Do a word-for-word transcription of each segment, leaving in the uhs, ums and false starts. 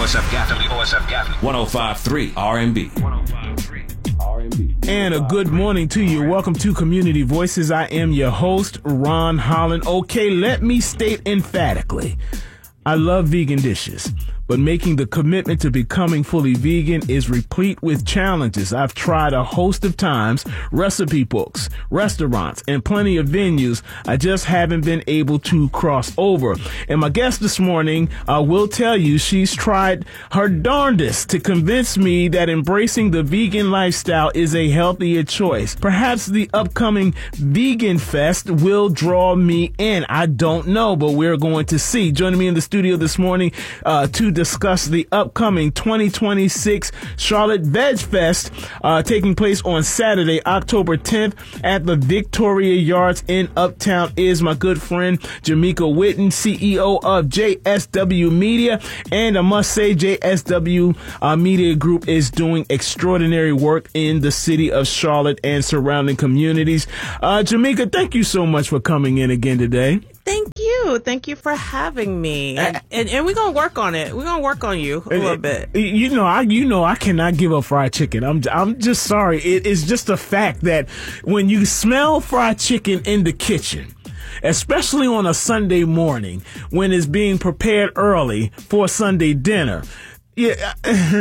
O S F Gaffney, O S F Gaffney. one oh five point three R and B. one oh five point three R and B. And a good morning to you. Welcome to Community Voices. I am your host, Ron Holland. Okay, let me state emphatically, I love vegan dishes, but making the commitment to becoming fully vegan is replete with challenges. I've tried a host of times, recipe books, restaurants, and plenty of venues. I just haven't been able to cross over. And my guest this morning uh, will tell you she's tried her darndest to convince me that embracing the vegan lifestyle is a healthier choice. Perhaps the upcoming Vegan Fest will draw me in. I don't know, but we're going to see. Joining me in the studio this morning uh, to discuss the upcoming twenty twenty-six Charlotte Veg Fest uh, taking place on Saturday, October tenth at the Victoria Yards in Uptown is my good friend Jamaica Witten, C E O of J S W Media. And I must say J S W uh, Media Group is doing extraordinary work in the city of Charlotte and surrounding communities. Uh, Jamaica, thank you so much for coming in again today. Thank you. Thank you for having me. And, and, and we're going to work on it. We're going to work on you a little bit. You know, I you know I cannot give up fried chicken. I'm I'm just sorry. It is just a fact that when you smell fried chicken in the kitchen, especially on a Sunday morning when it's being prepared early for Sunday dinner, yeah.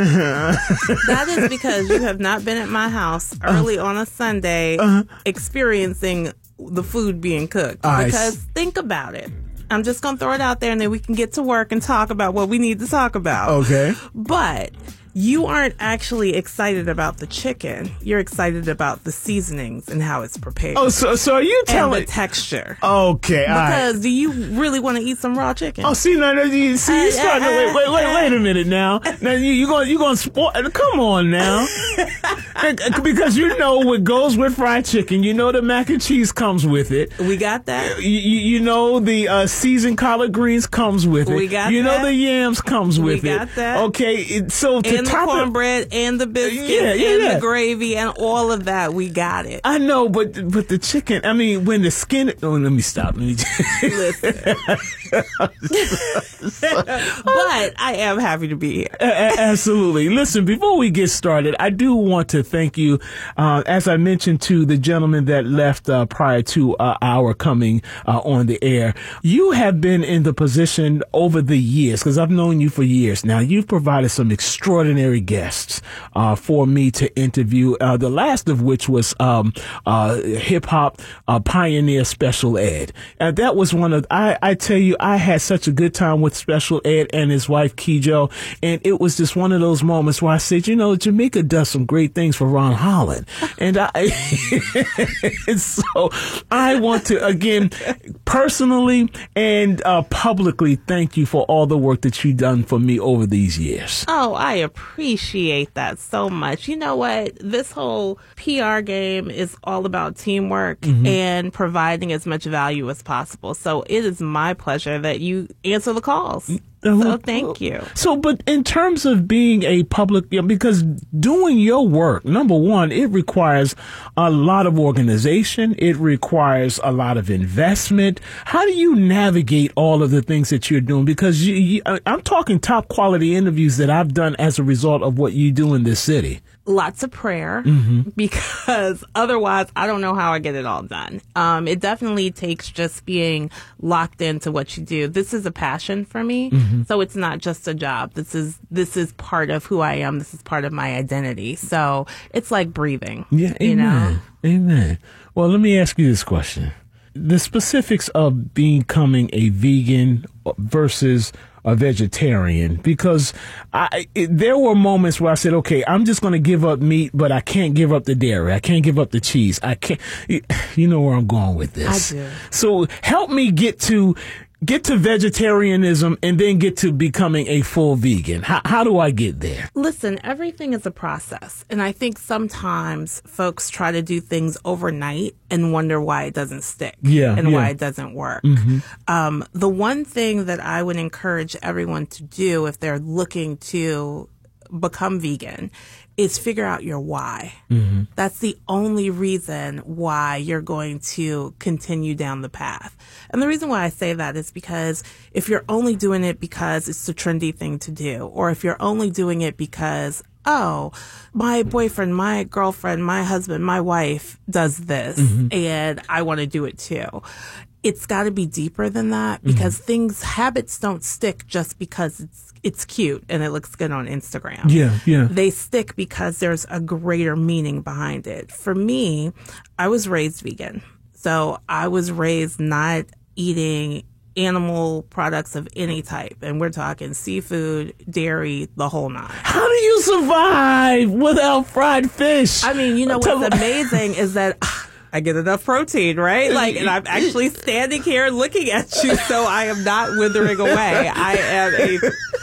That is because you have not been at my house early uh, on a Sunday uh, experiencing the food being cooked. I because s- think about it. I'm just going to throw it out there and then we can get to work and talk about what we need to talk about. Okay. But you aren't actually excited about the chicken. You're excited about the seasonings and how it's prepared. Oh, so so are you telling and the texture? Okay, all because right. do you really want to eat some raw chicken? Oh, see, now, you see, you Uh, starting uh, to wait, wait, wait, uh, wait a minute now. Now you you going you going to spoil? Come on now, because you know what goes with fried chicken. You know the mac and cheese comes with it. We got that. You, you know the uh, seasoned collard greens comes with it. We got you that. know the yams comes We with it. got that. Okay, it, so to And the top it, cornbread and the biscuits Yeah, yeah, and yeah. the gravy and all of that, we got it. I know, but but the chicken. I mean, when the skin. Oh, let me stop. Let me. Listen. But I am happy to be here. A- absolutely. Listen, before we get started, I do want to thank you, uh, as I mentioned to the gentleman that left uh, prior to uh, our coming uh, on the air. You have been in the position over the years, because I've known you for years now. You've provided some extraordinary guests uh, for me to interview, uh, the last of which was um, uh, hip-hop uh, pioneer Special Ed. And that was one of, I, I tell you, I had such a good time with Special Ed and his wife, Kijo. And it was just one of those moments where I said, you know, Jamaica does some great things for Ron Holland. And I, and so I want to, again, personally and uh, publicly thank you for all the work that you've done for me over these years. Oh, I appreciate that so much. You know what? This whole P R game is all about teamwork mm-hmm. and providing as much value as possible. So it is my pleasure that you answer the calls. So thank you. So, but in terms of being a public, you know, because doing your work, number one, it requires a lot of organization. It requires a lot of investment. How do you navigate all of the things that you're doing? Because you, you, I'm talking top quality interviews that I've done as a result of what you do in this city. Lots of prayer, mm-hmm. because otherwise I don't know how I get it all done. Um, it definitely takes just being locked into what you do. This is a passion for me. Mm-hmm. So it's not just a job. This is, this is part of who I am. This is part of my identity. So it's like breathing. Yeah. You amen. know? Amen. Well, let me ask you this question. The specifics of becoming a vegan versus a vegetarian, because I, it, there were moments where I said, okay, I'm just going to give up meat, but I can't give up the dairy. I can't give up the cheese. I can't, you know where I'm going with this. I do. So help me get to, get to vegetarianism and then get to becoming a full vegan. How, how do I get there? Listen, everything is a process. And I think sometimes folks try to do things overnight and wonder why it doesn't stick yeah, and yeah. why it doesn't work. Mm-hmm. Um, the one thing that I would encourage everyone to do if they're looking to become vegan is figure out your why. Mm-hmm. That's the only reason why you're going to continue down the path. And the reason why I say that is because if you're only doing it because it's the trendy thing to do, or if you're only doing it because, oh, my boyfriend, my girlfriend, my husband, my wife does this, mm-hmm. and I want to do it too. It's got to be deeper than that, because mm-hmm. things, habits don't stick just because it's it's cute and it looks good on Instagram. Yeah, yeah. They stick because there's a greater meaning behind it. For me, I was raised vegan. So I was raised not eating animal products of any type. And we're talking seafood, dairy, the whole nine. How do you survive without fried fish? I mean, you know, what's amazing is that I get enough protein, right? Like, and I'm actually standing here looking at you, so I am not withering away. I am a,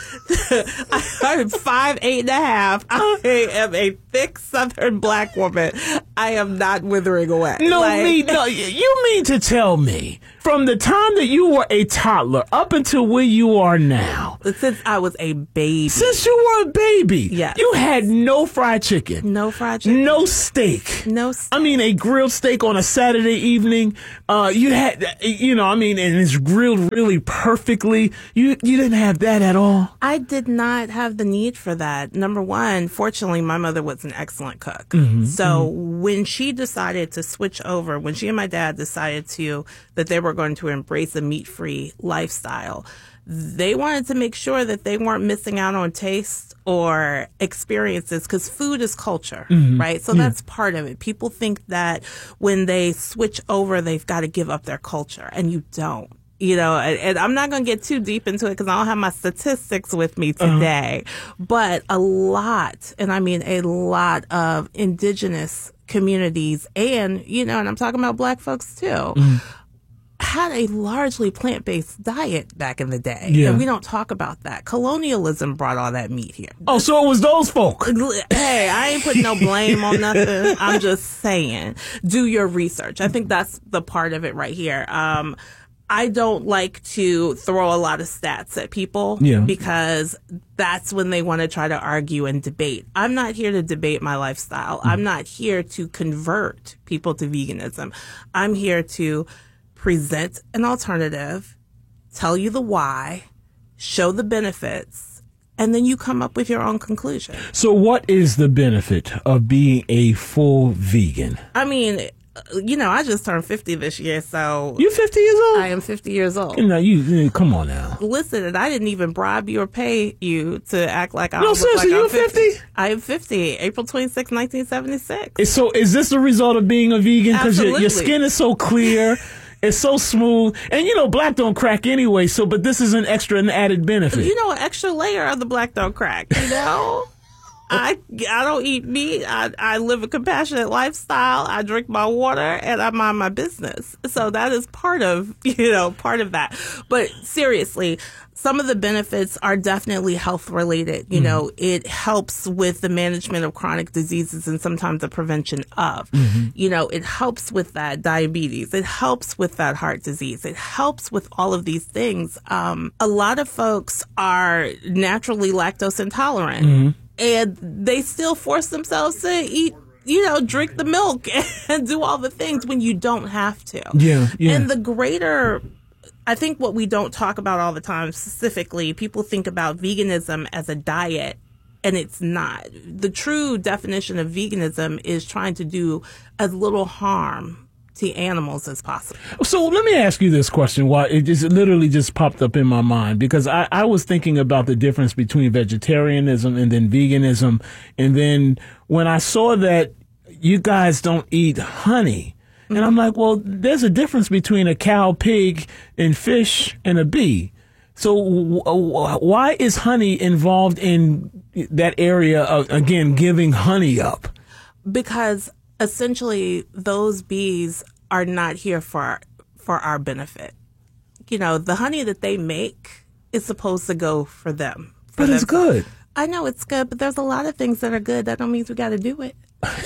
I'm five, eight and a half. I am a thick Southern black woman. I am not withering away. No, like, me, no, you mean to tell me from the time that you were a toddler up until where you are now, since I was a baby, since you were a baby, yes. you had no fried chicken, no fried chicken, no steak, no. Steak. I mean, a grilled steak on a Saturday evening. Uh, you had, you know, I mean, and it's grilled really perfectly. You you didn't have that at all. I did not have the need for that. Number one, fortunately, my mother was an excellent cook. Mm-hmm, so mm-hmm. when she decided to switch over, when she and my dad decided to, that they were going to embrace a meat-free lifestyle, they wanted to make sure that they weren't missing out on taste or experiences, because food is culture, mm-hmm. right? So yeah. that's part of it. People think that when they switch over, they've got to give up their culture, and you don't. You know, and, and I'm not going to get too deep into it because I don't have my statistics with me today, uh-huh. but a lot, and I mean a lot of indigenous communities, and, you know, and I'm talking about black folks too, mm-hmm. had a largely plant-based diet back in the day. Yeah. And we don't talk about that. Colonialism brought all that meat here. Oh, so it was those folk. Hey, I ain't putting no blame on nothing. I'm just saying, do your research. I think that's the part of it right here. Um, I don't like to throw a lot of stats at people yeah. because that's when they want to try to argue and debate. I'm not here to debate my lifestyle. Mm. I'm not here to convert people to veganism. I'm here to present an alternative, tell you the why, show the benefits, and then you come up with your own conclusion. So what is the benefit of being a full vegan? I mean, you know, I just turned fifty this year, so... You're fifty years old? I am fifty years old. You know, you, you come on now. Listen, and I didn't even bribe you or pay you to act like I no, look seriously, like you're I'm fifty. fifty? I am fifty. April twenty-sixth, nineteen seventy-six. So is this the result of being a vegan? Because your, your skin is so clear, it's so smooth, and you know, black don't crack anyway, so, but this is an extra and added benefit. You know, an extra layer of the black don't crack, you know? I I don't eat meat. I, I live a compassionate lifestyle. I drink my water and I mind my business. So that is part of, you know, part of that. But seriously, some of the benefits are definitely health related. You mm-hmm. know, it helps with the management of chronic diseases and sometimes the prevention of. Mm-hmm. You know, it helps with that diabetes. It helps with that heart disease. It helps with all of these things. Um, a lot of folks are naturally lactose intolerant. Mm-hmm. And they still force themselves to eat, you know, drink the milk and do all the things when you don't have to. Yeah, yeah. And the greater, I think what we don't talk about all the time specifically, people think about veganism as a diet, and it's not. The true definition of veganism is trying to do as little harm to animals as possible. So let me ask you this question. Why it just it literally just popped up in my mind, because I, I was thinking about the difference between vegetarianism and then veganism. And then when I saw that you guys don't eat honey, mm-hmm. and I'm like, well, there's a difference between a cow, pig, and fish and a bee. So w- w- why is honey involved in that area of, again, giving honey up? Because essentially, those bees are not here for our, for our benefit. You know, the honey that they make is supposed to go for them. For but them. It's good. I know it's good, but there's a lot of things that are good. That don't mean we got to do it.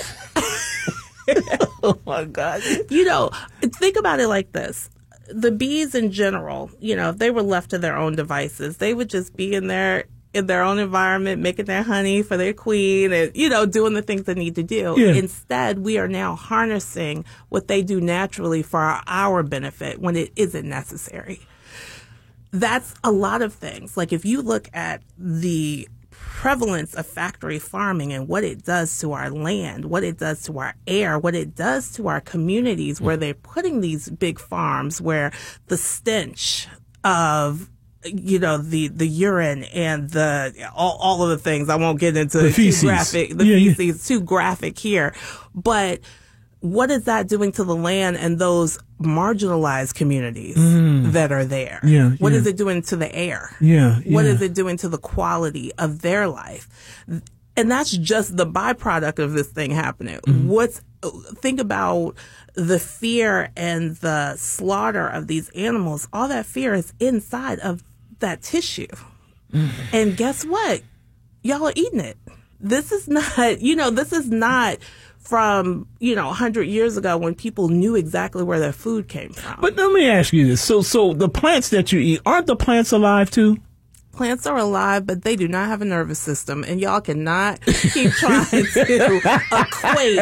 Oh, my God. You know, think about it like this. The bees in general, you know, if they were left to their own devices, they would just be in their in their own environment, making their honey for their queen and, you know, doing the things they need to do. Yeah. Instead, we are now harnessing what they do naturally for our, our benefit when it isn't necessary. That's a lot of things. Like if you look at the prevalence of factory farming and what it does to our land, what it does to our air, what it does to our communities where they're putting these big farms where the stench of, you know, the, the urine and the, all, all of the things, I won't get into the too feces. graphic, the yeah, feces, yeah. too graphic here. But what is that doing to the land and those marginalized communities mm. that are there? Yeah, what yeah. is it doing to the air? Yeah, yeah. What is it doing to the quality of their life? And that's just the byproduct of this thing happening. Mm. What's think about the fear and the slaughter of these animals. All that fear is inside of that tissue. Mm. And guess what? Y'all are eating it. This is not, you know, this is not from, you know, one hundred years ago when people knew exactly where their food came from. But let me ask you this. So, so the plants that you eat, aren't the plants alive too? Plants are alive, but they do not have a nervous system, and y'all cannot keep trying to equate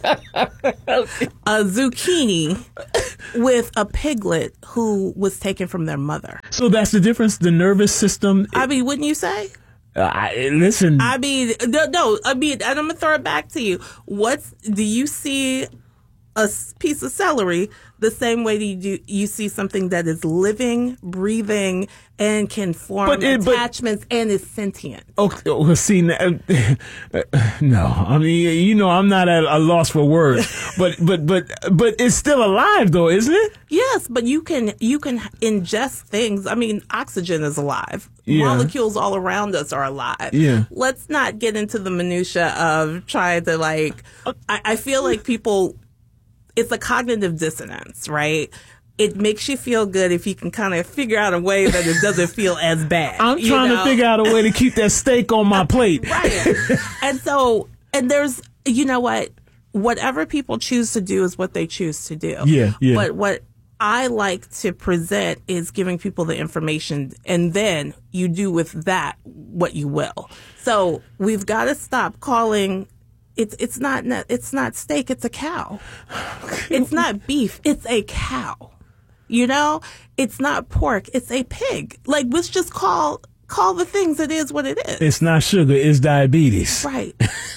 a zucchini with a piglet who was taken from their mother. So that's the difference, the nervous system? I mean, wouldn't you say? Uh, I, listen. I mean, no, no, I mean, and I'm going to throw it back to you. What's, do you see a piece of celery the same way that you do, you see something that is living, breathing, and can form but it, attachments but, and is sentient? Okay, well, see, uh, no, I mean, you know, I'm not at a loss for words, but but but but it's still alive, though, isn't it? Yes, but you can you can ingest things. I mean, oxygen is alive. Yeah. Molecules all around us are alive. Yeah. Let's not get into the minutia of trying to like. I, I feel like people. It's a cognitive dissonance, right? It makes you feel good if you can kind of figure out a way that it doesn't feel as bad. I'm trying know? to figure out a way to keep that steak on my plate. Right. And so, and there's, you know what? Whatever people choose to do is what they choose to do. Yeah, yeah. But what I like to present is giving people the information, and then you do with that what you will. So we've got to stop calling. It's it's not it's not steak. It's a cow. It's not beef. It's a cow. You know, it's not pork. It's a pig. Like, let's just call call the things it is what it is. It's not sugar. It's diabetes. Right.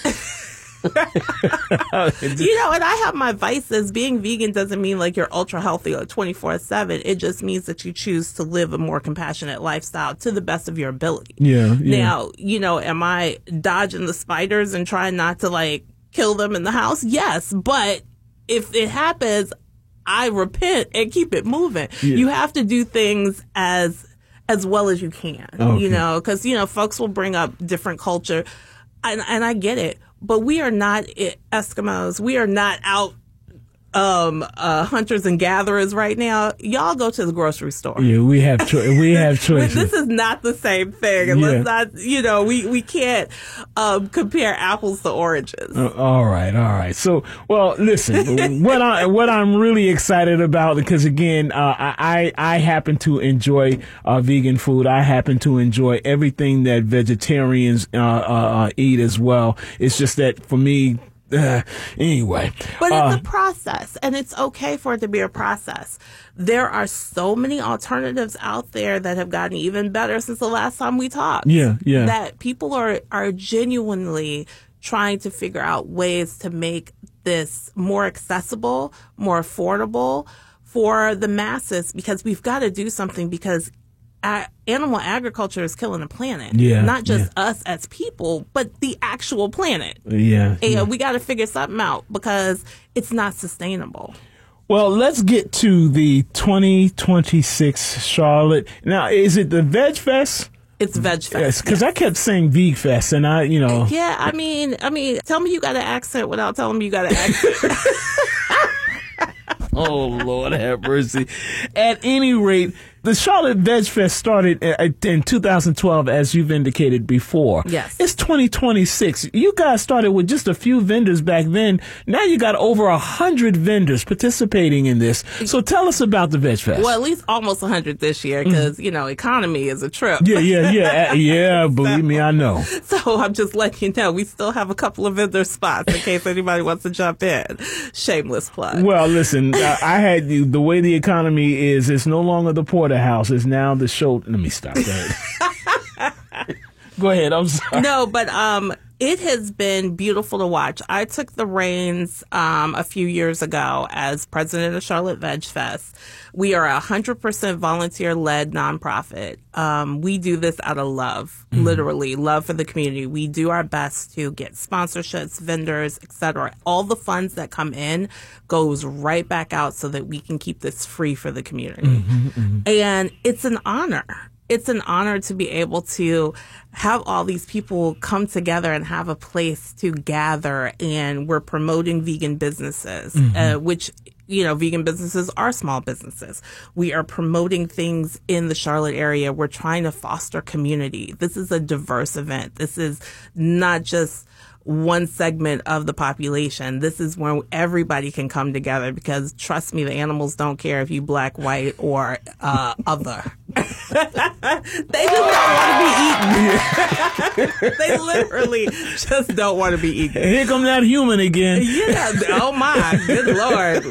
You know, and I have my vices. Being vegan doesn't mean like you're ultra healthy or twenty-four seven. It just means that you choose to live a more compassionate lifestyle to the best of your ability. Yeah, yeah. Now, you know, am I dodging the spiders and trying not to like kill them in the house? Yes. But if it happens, I repent and keep it moving. Yeah. You have to do things as as well as you can, okay. You know, because, you know, folks will bring up different culture, and, and I get it. But we are not Eskimos. We are not out um, uh, hunters and gatherers right now. Y'all go to the grocery store. Yeah, we have cho- we have choices. This is not the same thing. And yeah. let's not, you know, we, we can't um, compare apples to oranges. Uh, all right, all right. So, well, listen, what I what I'm really excited about, because again, uh, I I happen to enjoy uh, vegan food. I happen to enjoy everything that vegetarians uh, uh, eat as well. It's just that for me. Uh, anyway. But uh, it's a process, and it's okay for it to be a process. There are so many alternatives out there that have gotten even better since the last time we talked. Yeah, yeah. That people are, are genuinely trying to figure out ways to make this more accessible, more affordable for the masses, because we've got to do something, because A- animal agriculture is killing the planet. Yeah, not just yeah. us as people, but the actual planet. Yeah. And yeah. we got to figure something out, because it's not sustainable. Well, let's get to the twenty twenty-six Charlotte. Now, is it the Veg Fest? It's Veg Fest. Yes, because yes. I kept saying Veg Fest, and I, you know. Yeah, I mean, I mean, tell me you got an accent without telling me you got an accent. Oh, Lord have mercy. At any rate, the Charlotte Veg Fest started in two thousand twelve, as you've indicated before. Yes. It's twenty twenty-six. You guys started with just a few vendors back then. Now you got over a hundred vendors participating in this. So tell us about the Veg Fest. Well, at least almost one hundred this year because, mm. you know, economy is a trip. Yeah, yeah, yeah. Yeah, believe so, me, I know. So I'm just letting you know, we still have a couple of vendor spots in case anybody wants to jump in. Shameless plug. Well, listen, I had you, the way the economy is, it's no longer the porterhouse. It's now the show. Let me stop that. Go ahead. I'm sorry. No, but um, it has been beautiful to watch. I took the reins um, a few years ago as president of Charlotte Veg Fest. We are a one hundred percent volunteer-led nonprofit. Um, we do this out of love, mm-hmm. literally, love for the community. We do our best to get sponsorships, vendors, et cetera. All the funds that come in goes right back out so that we can keep this free for the community. Mm-hmm, mm-hmm. And it's an honor. It's an honor to be able to have all these people come together and have a place to gather. And we're promoting vegan businesses, mm-hmm. uh, which, you know, vegan businesses are small businesses. We are promoting things in the Charlotte area. We're trying to foster community. This is a diverse event. This is not just one segment of the population. This is where everybody can come together because, trust me, the animals don't care if you black, white, or uh, other. They just don't want to be eaten. They literally just don't want to be eaten. Here comes that human again. Yeah. Oh, my. Good Lord.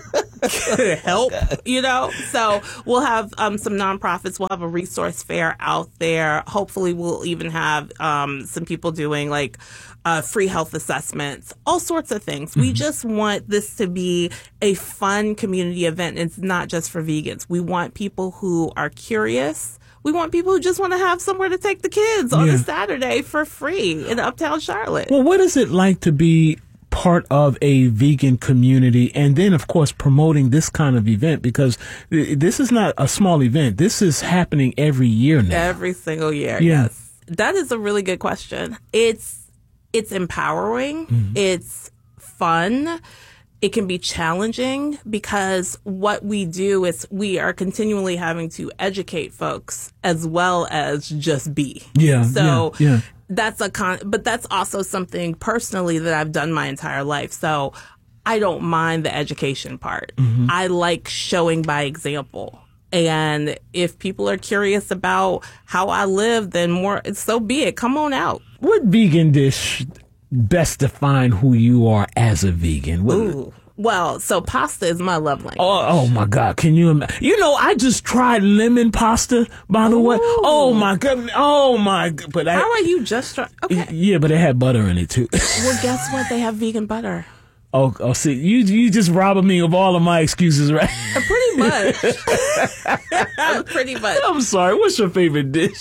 Help, you know? So we'll have um, some nonprofits. We'll have a resource fair out there. Hopefully we'll even have um, some people doing like uh, free health assessments, all sorts of things. Mm-hmm. We just want this to be a fun community event. It's not just for vegans. We want people who are curious. We want people who just want to have somewhere to take the kids on yeah. a Saturday for free in Uptown Charlotte. Well, what is it like to be part of a vegan community and then, of course, promoting this kind of event? Because this is not a small event. This is happening every year now. Every single year, yeah. yes. That is a really good question. It's it's empowering. Mm-hmm. It's fun. It can be challenging because what we do is we are continually having to educate folks as well as just be. Yeah. So yeah, yeah. that's a con, but that's also something personally that I've done my entire life. So I don't mind the education part. Mm-hmm. I like showing by example. And if people are curious about how I live, then more, so be it. Come on out. What vegan dish best define who you are as a vegan? What, Ooh. Well, so pasta is my love language. Oh, oh my God. Can you imagine? You know, I just tried lemon pasta, by the Ooh. way. Oh my God. Oh my God. But I, How are you just trying? Okay. Yeah, but it had butter in it too. Well, guess what? They have vegan butter. Oh, oh, see, you you just robbing me of all of my excuses, right? Pretty much. Pretty much. I'm sorry. What's your favorite dish?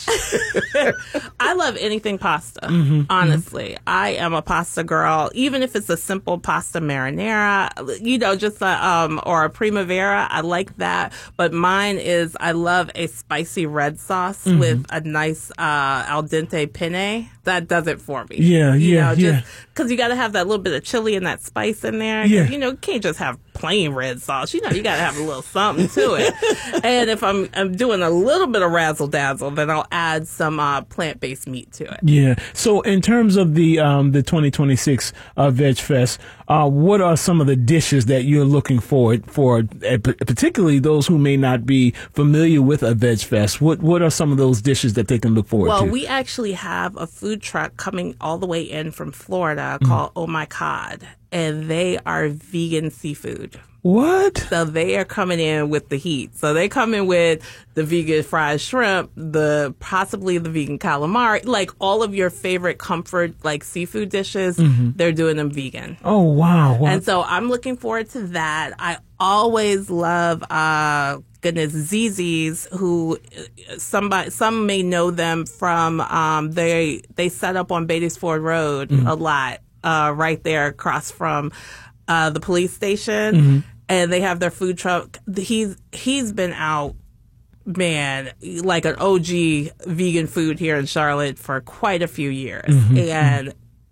I love anything pasta, mm-hmm, honestly. Mm-hmm. I am a pasta girl, even if it's a simple pasta marinara, you know, just a, um, or a primavera. I like that. But mine is, I love a spicy red sauce mm-hmm. with a nice uh, al dente penne. That does it for me. Yeah, you yeah, know, yeah. Because you got to have that little bit of chili and that spice in there. Yeah. You know, you can't just have plain red sauce. You know, you got to have a little something to it. And if I'm I'm doing a little bit of razzle dazzle, then I'll add some uh, plant based meat to it. Yeah. So in terms of the um, the twenty twenty-six uh, Veg Fest, uh, what are some of the dishes that you're looking forward for, uh, particularly those who may not be familiar with a Veg Fest? What what are some of those dishes that they can look forward well, to? Well, we actually have a food truck coming all the way in from Florida mm-hmm. called Oh My Cod, and they are vegan seafood. What? So they are coming in with the heat. So they come in with the vegan fried shrimp, the possibly the vegan calamari, like all of your favorite comfort like seafood dishes. Mm-hmm. They're doing them vegan. Oh wow, wow! And so I'm looking forward to that. I always love uh goodness Z Z's, who somebody some may know them from um they they set up on Beatties Ford Road mm-hmm. a lot uh right there across from uh the police station. Mm-hmm. And they have their food truck. He's he's been out, man, like an O G vegan food here in Charlotte for quite a few years. Mm-hmm. And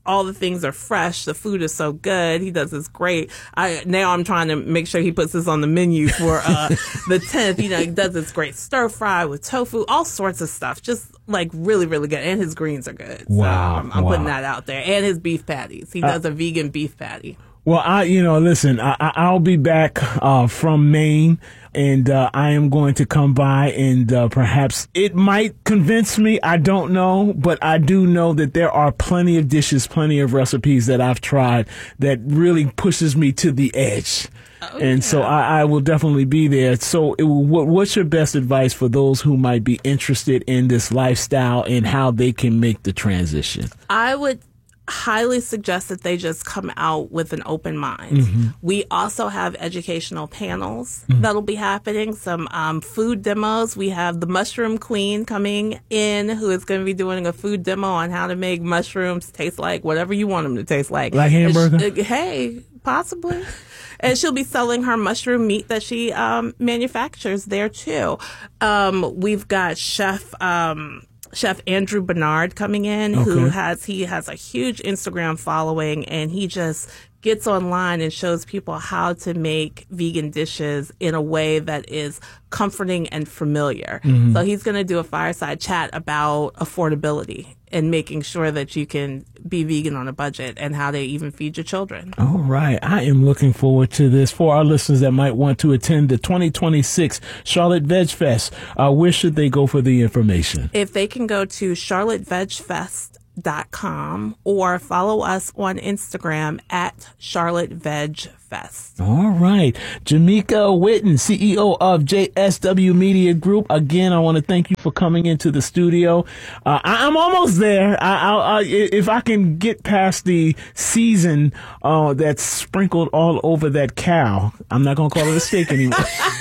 all the things are fresh. The food is so good. He does this great. I now I'm trying to make sure he puts this on the menu for uh, the tenth. You know, he does this great stir fry with tofu, all sorts of stuff. Just like really, really good. And his greens are good. Wow. So I'm, I'm wow. putting that out there. And his beef patties. He does uh, a vegan beef patty. Well, I, you know, listen, I, I'll be back uh, from Maine, and uh, I am going to come by, and uh, perhaps it might convince me. I don't know, but I do know that there are plenty of dishes, plenty of recipes that I've tried that really pushes me to the edge. Oh, and yeah. so I, I will definitely be there. So it, what, what's your best advice for those who might be interested in this lifestyle and how they can make the transition? I would highly suggest that they just come out with an open mind. Mm-hmm. We also have educational panels mm-hmm. that'll be happening, some um, food demos. We have the Mushroom Queen coming in, who is going to be doing a food demo on how to make mushrooms taste like whatever you want them to taste like. Like hamburger? She, uh, hey, possibly. And she'll be selling her mushroom meat that she um, manufactures there, too. Um, we've got Chef... Um, Chef Andrew Bernard coming in, okay. who has, he has a huge Instagram following, and he just gets online and shows people how to make vegan dishes in a way that is comforting and familiar. Mm-hmm. So he's going to do a fireside chat about affordability and making sure that you can be vegan on a budget and how to even feed your children. All right. I am looking forward to this. For our listeners that might want to attend the twenty twenty-six Charlotte Veg Fest, uh, where should they go for the information? If they can go to charlotte veg fest dot com or follow us on Instagram at Charlotte Veg Fest. All right. Jamika Witten, C E O of J S W Media Group. Again, I want to thank you for coming into the studio. Uh, I, I'm almost there. I, I, I, if I can get past the season uh, that's sprinkled all over that cow, I'm not going to call it a steak anymore.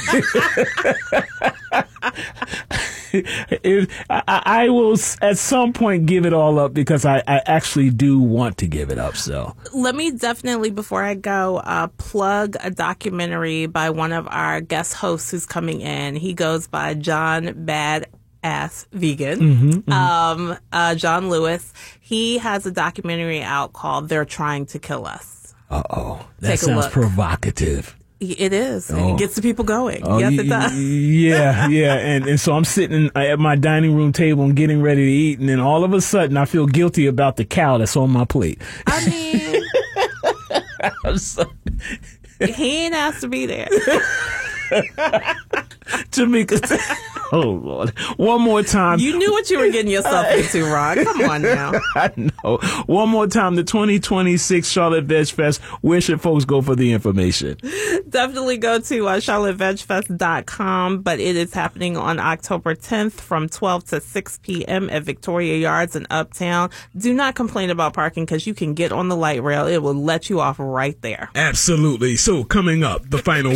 If, I, I will at some point give it all up because I, I actually do want to give it up. So let me definitely, before I go, uh, plug a documentary by one of our guest hosts who's coming in. He goes by John Badass Vegan, mm-hmm, mm-hmm. Um, uh, John Lewis. He has a documentary out called "They're Trying to Kill Us." Uh oh, that sounds provocative. It is. Oh. It gets the people going. Oh, yes, y- it does. Yeah, yeah. And, and so I'm sitting at my dining room table and getting ready to eat, and then all of a sudden I feel guilty about the cow that's on my plate. I mean, I'm so... he ain't asked to be there. Jamika, oh Lord, one more time. You knew what you were getting yourself into, Ron. Come on now. I know. One more time, the twenty twenty-six Charlotte Veg Fest. Where should folks go for the information? Definitely go to uh, charlotte veg fest dot com, but it is happening on October tenth from twelve to six p.m. at Victoria Yards in Uptown. Do not complain about parking because you can get on the light rail. It will let you off right there. Absolutely. So coming up, the final